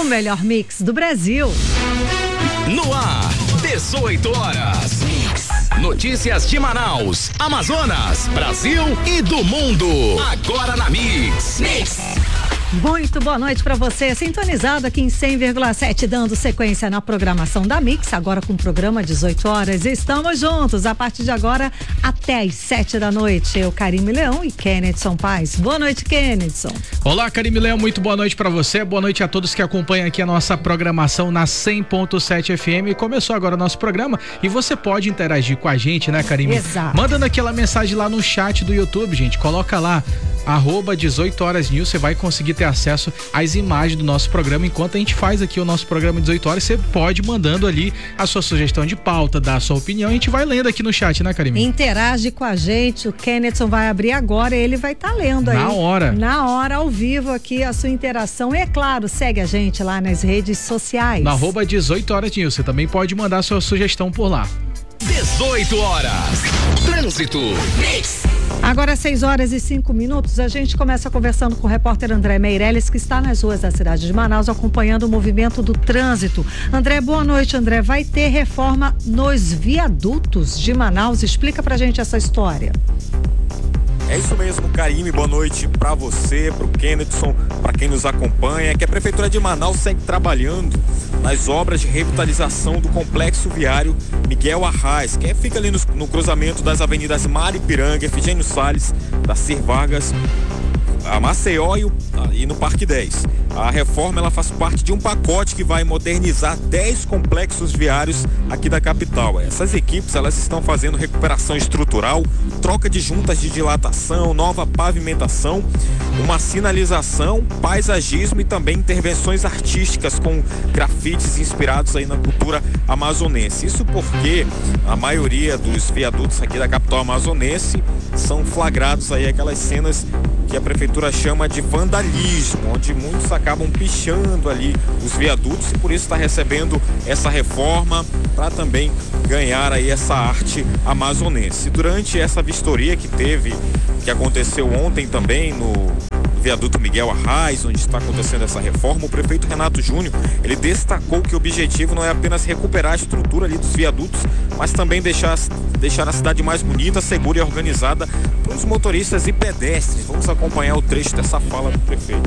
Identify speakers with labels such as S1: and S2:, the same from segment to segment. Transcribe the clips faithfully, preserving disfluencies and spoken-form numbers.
S1: O melhor mix do Brasil.
S2: No ar, dezoito horas. Notícias de Manaus, Amazonas, Brasil e do mundo. Agora na Mix. Mix.
S1: Muito boa noite para você, sintonizado aqui em cem vírgula sete, dando sequência na programação da Mix, agora com o programa dezoito horas. Estamos juntos a partir de agora até às sete da noite. Eu, Karime Leão e Kennedson Paz. Boa noite, Kennedson.
S3: Olá, Karime Leão, muito boa noite para você. Boa noite a todos que acompanham aqui a nossa programação na cem ponto sete F M. Começou agora o nosso programa e você pode interagir com a gente, né, Karime?
S1: Exato.
S3: Mandando aquela mensagem lá no chat do YouTube, gente. Coloca lá arroba dezoito horas news, você vai conseguir ter acesso às imagens do nosso programa. Enquanto a gente faz aqui o nosso programa dezoito horas, você pode ir mandando ali a sua sugestão de pauta, dar a sua opinião, a gente vai lendo aqui no chat, né, Karime?
S1: Interage com a gente, o Kennedson vai abrir agora, ele vai estar tá lendo aí.
S3: Na hora.
S1: Na hora, ao vivo aqui, a sua interação. E é claro, segue a gente lá nas redes sociais.
S3: Na arroba dezoito horas news, você também pode mandar a sua sugestão por lá.
S2: dezoito horas. Trânsito. Mix.
S1: Agora, seis horas e cinco minutos, a gente começa conversando com o repórter André Meirelles, que está nas ruas da cidade de Manaus, acompanhando o movimento do trânsito. André, boa noite, André. Vai ter reforma nos viadutos de Manaus? Explica pra gente essa história.
S4: É isso mesmo, Karime, boa noite para você, para o Kennedson, para quem nos acompanha, que a Prefeitura de Manaus segue trabalhando nas obras de revitalização do complexo viário Miguel Arraes, que fica ali no, no cruzamento das avenidas Maripiranga, Efigênio Salles, Darcy Vargas, a Maceió e, o, e no Parque dez. A reforma ela faz parte de um pacote que vai modernizar dez complexos viários aqui da capital. Essas equipes elas estão fazendo recuperação estrutural, troca de juntas de dilatação, nova pavimentação, uma sinalização, paisagismo e também intervenções artísticas com grafites inspirados aí na cultura amazonense. Isso porque a maioria dos viadutos aqui da capital amazonense são flagrados aí aquelas cenas que a prefeitura chama de vandalismo, onde muitos acabam pichando ali os viadutos e por isso está recebendo essa reforma para também ganhar aí essa arte amazonense. Durante essa vistoria que teve, que aconteceu ontem também no viaduto Miguel Arraes, onde está acontecendo essa reforma, o prefeito Renato Júnior, ele destacou que o objetivo não é apenas recuperar a estrutura ali dos viadutos, mas também deixar, deixar a cidade mais bonita, segura e organizada para os motoristas e pedestres. Vamos acompanhar o trecho dessa fala do prefeito.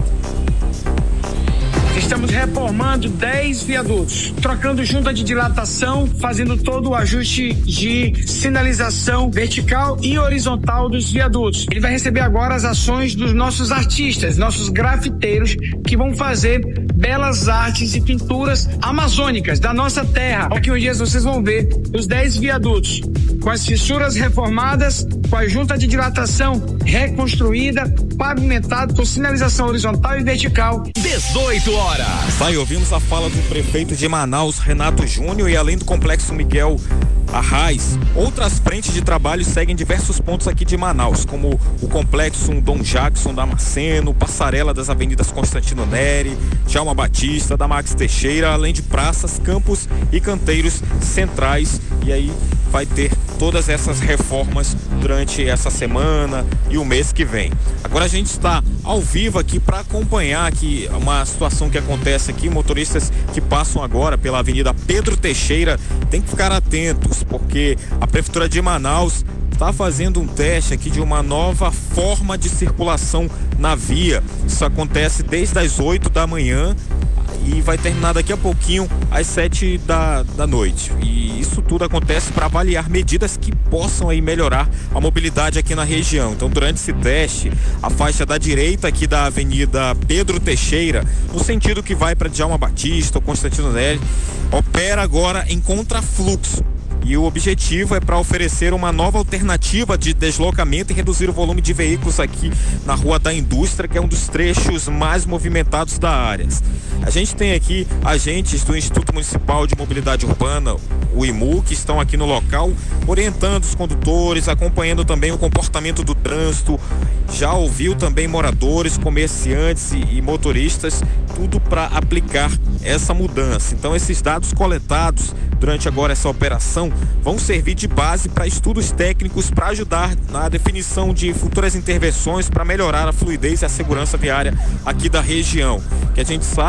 S5: Estamos reformando dez viadutos, trocando junta de dilatação, fazendo todo o ajuste de sinalização vertical e horizontal dos viadutos. Ele vai receber agora as ações dos nossos artistas, nossos grafiteiros, que vão fazer belas artes e pinturas amazônicas da nossa terra. Daqui uns dias vocês vão ver os dez viadutos com as fissuras reformadas, com a junta de dilatação reconstruída, pavimentado com sinalização horizontal e vertical.
S2: dezoito horas.
S4: Vai, ouvimos a fala do prefeito de Manaus, Renato Júnior, e além do complexo Miguel Arraes, outras frentes de trabalho seguem diversos pontos aqui de Manaus, como o complexo Dom Jackson Damasceno, passarela das avenidas Constantino Neri, Djalma Batista, da Max Teixeira, além de praças, campos e canteiros centrais. E aí vai ter todas essas reformas durante essa semana e o mês que vem. Agora a gente está ao vivo aqui para acompanhar aqui uma situação que acontece aqui. Motoristas que passam agora pela Avenida Pedro Teixeira tem que ficar atentos, porque a Prefeitura de Manaus está fazendo um teste aqui de uma nova forma de circulação na via. Isso acontece desde as oito da manhã e vai terminar daqui a pouquinho às sete da, da noite. E isso tudo acontece para avaliar medidas que possam aí melhorar a mobilidade aqui na região. Então, durante esse teste, a faixa da direita aqui da Avenida Pedro Teixeira, no sentido que vai para Djalma Batista ou Constantino Neri, opera agora em contrafluxo. E o objetivo é para oferecer uma nova alternativa de deslocamento e reduzir o volume de veículos aqui na Rua da Indústria, que é um dos trechos mais movimentados da área. A gente tem aqui agentes do Instituto Municipal de Mobilidade Urbana, o I M U, que estão aqui no local, orientando os condutores, acompanhando também o comportamento do trânsito. Já ouviu também moradores, comerciantes e, e motoristas, tudo para aplicar essa mudança. Então, esses dados coletados durante agora essa operação vão servir de base para estudos técnicos para ajudar na definição de futuras intervenções para melhorar a fluidez e a segurança viária aqui da região. Que a gente sabe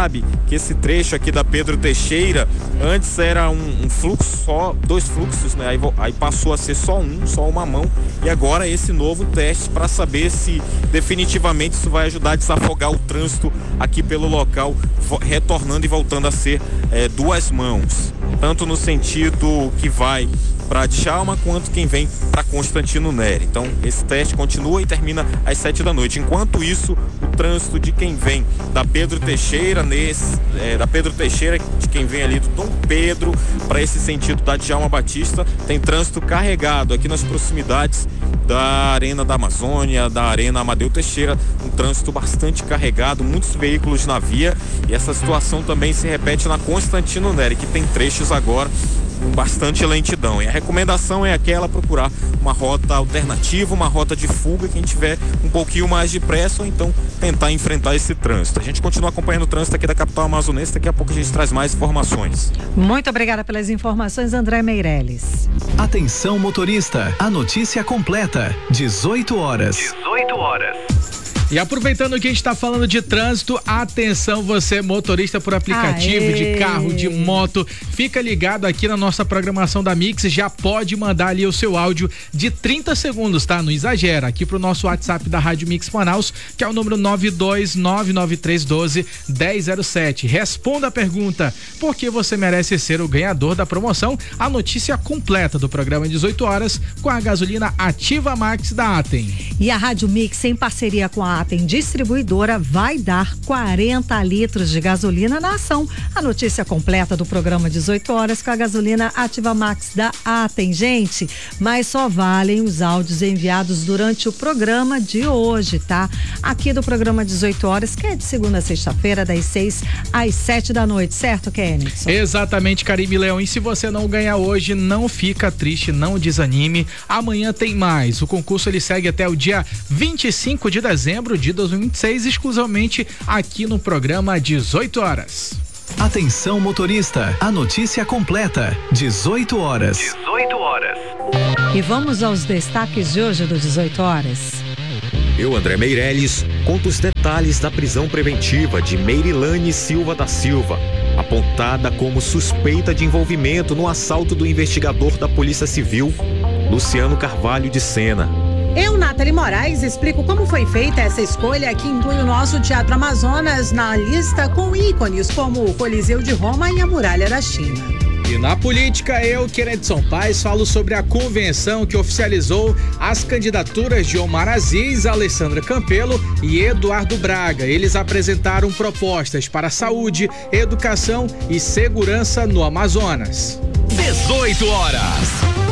S4: que esse trecho aqui da Pedro Teixeira, antes era um, um fluxo só, dois fluxos, né? Aí, aí passou a ser só um, só uma mão, e agora esse novo teste para saber se definitivamente isso vai ajudar a desafogar o trânsito aqui pelo local, retornando e voltando a ser é, duas mãos, tanto no sentido que vai para Djalma quanto quem vem para Constantino Nery. Então esse teste continua e termina às sete da noite. Enquanto isso, o trânsito de quem vem da Pedro Teixeira nesse é, da Pedro Teixeira de quem vem ali do Dom Pedro para esse sentido da Djalma Batista, tem trânsito carregado aqui nas proximidades da Arena da Amazônia, da Arena Amadeu Teixeira, um trânsito bastante carregado, muitos veículos na via, e essa situação também se repete na Constantino Nery, que tem trechos agora com bastante lentidão. E a recomendação é aquela, procurar uma rota alternativa, uma rota de fuga, quem tiver um pouquinho mais de pressa, ou então tentar enfrentar esse trânsito. A gente continua acompanhando o trânsito aqui da capital amazonense, daqui a pouco a gente traz mais informações.
S1: Muito obrigada pelas informações, André Meirelles.
S6: Atenção motorista, a notícia completa, dezoito horas.
S2: dezoito horas.
S3: E aproveitando que a gente está falando de trânsito, atenção você motorista por aplicativo,
S1: Aê.
S3: de carro, de moto, fica ligado aqui na nossa programação da Mix, já pode mandar ali o seu áudio de trinta segundos, tá? Não exagera, aqui pro nosso WhatsApp da Rádio Mix Manaus, que é o número nove dois nove nove três um dois um zero zero sete. Responda a pergunta, por que você merece ser o ganhador da promoção? A notícia completa do programa dezoito horas com a gasolina Ativa Max da Atem.
S1: E a Rádio Mix, em parceria com a Atem Distribuidora, vai dar quarenta litros de gasolina na ação. A notícia completa do programa dezoito horas com a gasolina Ativa Max da Atem, gente. Mas só valem os áudios enviados durante o programa de hoje, tá? Aqui do programa dezoito horas, que é de segunda a sexta-feira, das seis às sete da noite, certo, Kennedy?
S3: Exatamente, Karime Leão. E se você não ganhar hoje, não fica triste, não desanime. Amanhã tem mais. O concurso ele segue até o dia vinte e cinco de dezembro de dois mil e vinte e seis, exclusivamente aqui no programa dezoito horas.
S6: Atenção motorista, a notícia completa, dezoito horas.
S2: dezoito horas.
S1: E vamos aos destaques de hoje do dezoito horas.
S7: Eu, André Meirelles, conto os detalhes da prisão preventiva de Meirilane Silva da Silva, apontada como suspeita de envolvimento no assalto do investigador da Polícia Civil, Luciano Carvalho de Sena.
S8: Eu, Nathalie Moraes, explico como foi feita essa escolha que inclui o nosso Teatro Amazonas na lista com ícones como o Coliseu de Roma e a Muralha da China.
S3: E na política, eu, Kenedson Paes, falo sobre a convenção que oficializou as candidaturas de Omar Aziz, Alessandra Campelo e Eduardo Braga. Eles apresentaram propostas para saúde, educação e segurança no Amazonas.
S2: dezoito horas.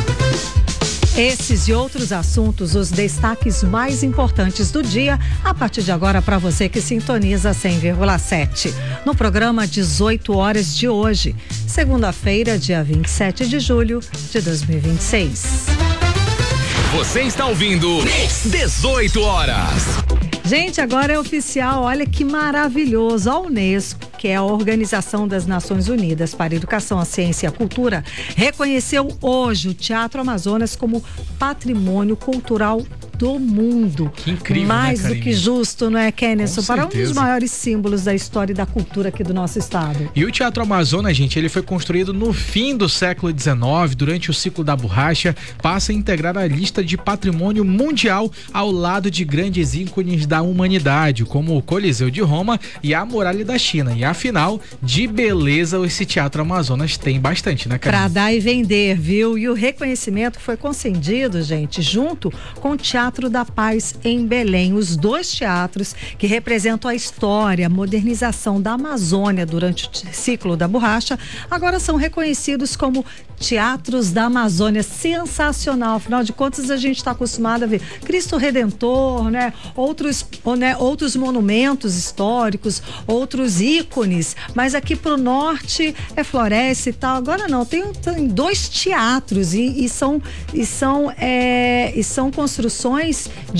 S1: Esses e outros assuntos, os destaques mais importantes do dia, a partir de agora para você que sintoniza cem vírgula sete. No programa dezoito horas de hoje, segunda-feira, dia vinte e sete de julho de dois mil e vinte e seis.
S2: Você está ouvindo dezoito horas.
S1: Gente, agora é oficial, olha que maravilhoso. A Unesco, que é a Organização das Nações Unidas para a Educação, a Ciência e a Cultura, reconheceu hoje o Teatro Amazonas como patrimônio cultural do mundo.
S3: Que incrível,
S1: Mais
S3: né,
S1: do que justo, não é, Kenneth? Para um dos
S3: certeza.
S1: maiores símbolos da história e da cultura aqui do nosso estado.
S3: E o Teatro Amazonas, gente, ele foi construído no fim do século dezenove, durante o ciclo da borracha, passa a integrar a lista de patrimônio mundial ao lado de grandes ícones da humanidade, como o Coliseu de Roma e a Muralha da China. E afinal, de beleza, esse Teatro Amazonas tem bastante, né, cara?
S1: Pra dar e vender, viu? E o reconhecimento foi concedido, gente, junto com o Teatro da Paz em Belém. Os dois teatros que representam a história, a modernização da Amazônia durante o ciclo da borracha, agora são reconhecidos como Teatros da Amazônia. Sensacional. Afinal de contas, a gente está acostumado a ver Cristo Redentor, né? Outros, né? Outros monumentos históricos, outros ícones, mas aqui pro norte é floresta e tal. Agora não, tem, tem dois teatros e, e são, e são, é, e são construções de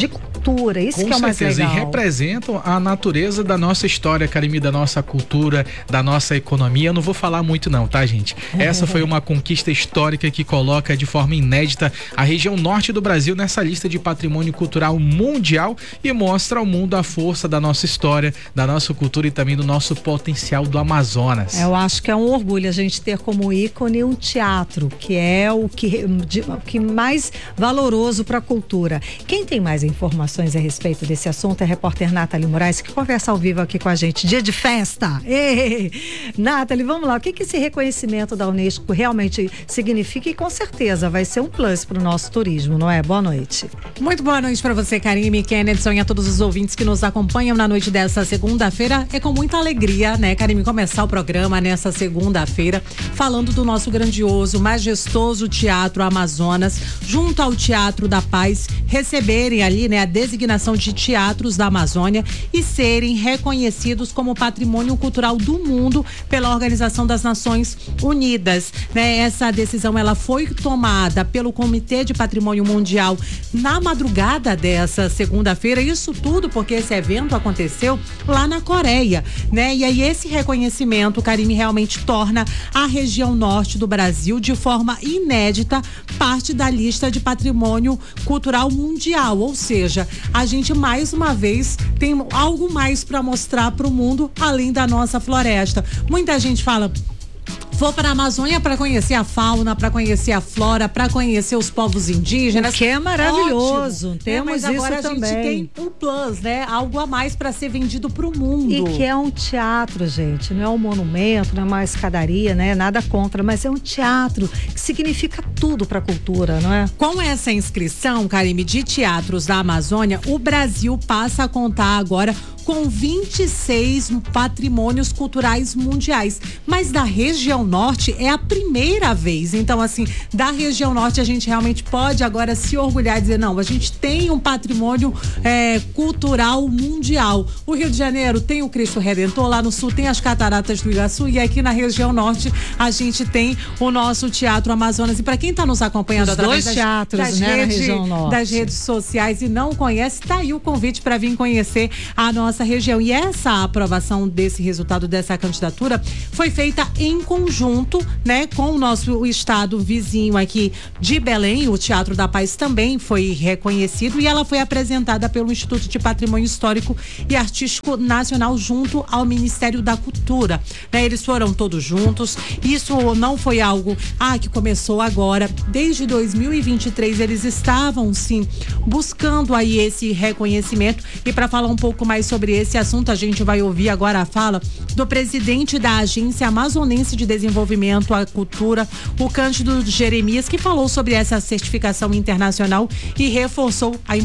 S1: cultura, isso
S3: Com
S1: que é o mais
S3: certeza,
S1: legal.
S3: E representam a natureza da nossa história, Karime, da nossa cultura, da nossa economia. Eu não vou falar muito não, tá, gente? Essa foi uma conquista histórica que coloca de forma inédita a região norte do Brasil nessa lista de patrimônio cultural mundial e mostra ao mundo a força da nossa história, da nossa cultura e também do nosso potencial do Amazonas.
S1: Eu acho que é um orgulho a gente ter como ícone um teatro, que é o que, de, o que mais valoroso para a cultura. Quem tem mais informações a respeito desse assunto é a repórter Nathalie Moraes, que conversa ao vivo aqui com a gente. Dia de festa! Ei! Nathalie, vamos lá. O que, que esse reconhecimento da Unesco realmente significa? E com certeza vai ser um plus para o nosso turismo, não é? Boa noite.
S8: Muito boa noite para você, Karime, Kennedson e a todos os ouvintes que nos acompanham na noite dessa segunda-feira. É com muita alegria, né, Karime, começar o programa nessa segunda-feira falando do nosso grandioso, majestoso Teatro Amazonas, junto ao Teatro da Paz, receberem ali, né, a designação de teatros da Amazônia e serem reconhecidos como patrimônio cultural do mundo pela Organização das Nações Unidas, né? Essa decisão ela foi tomada pelo Comitê de Patrimônio Mundial na madrugada dessa segunda-feira. Isso tudo porque esse evento aconteceu lá na Coreia, né? E aí esse reconhecimento, Karime, realmente torna a região norte do Brasil de forma inédita parte da lista de patrimônio cultural mundial, ou seja, a gente mais uma vez tem algo mais para mostrar para o mundo além da nossa floresta. Muita gente fala: vou para a Amazônia para conhecer a fauna, para conhecer a flora, para conhecer os povos indígenas.
S1: Que é maravilhoso.
S8: Ótimo.
S1: Temos
S8: é, mas
S1: isso
S8: agora
S1: também.
S8: A gente tem um plus, né? Algo a mais para ser vendido para o mundo.
S1: E que é um teatro, gente. Não é um monumento, não é uma escadaria, né? Nada contra, mas é um teatro que significa tudo para a cultura, não é?
S8: Com essa inscrição, Karime, de teatros da Amazônia, o Brasil passa a contar agora com vinte e seis patrimônios culturais mundiais. Mas da região norte é a primeira vez. Então, assim, da região norte a gente realmente pode agora se orgulhar e dizer: não, a gente tem um patrimônio é, cultural mundial. O Rio de Janeiro tem o Cristo Redentor, lá no sul tem as Cataratas do Iguaçu e aqui na região norte a gente tem o nosso Teatro Amazonas. E para quem está nos acompanhando
S1: Os
S8: através
S1: dois
S8: das,
S1: teatros,
S8: das,
S1: né,
S8: redes,
S1: na região norte.
S8: das redes sociais e não conhece, tá aí o convite para vir conhecer a nossa região. E essa aprovação desse resultado dessa candidatura foi feita em conjunto, né, com o nosso estado vizinho aqui de Belém. O Teatro da Paz também foi reconhecido e ela foi apresentada pelo Instituto de Patrimônio Histórico e Artístico Nacional junto ao Ministério da Cultura, né? Eles foram todos juntos. Isso não foi algo ah, que começou agora. Desde dois mil e vinte e três eles estavam sim buscando aí esse reconhecimento. E para falar um pouco mais sobre esse assunto, a gente vai ouvir agora a fala do presidente da Agência Amazonense de Desenvolvimento à Cultura, o Cândido Jeremias, que falou sobre essa certificação internacional e reforçou a importância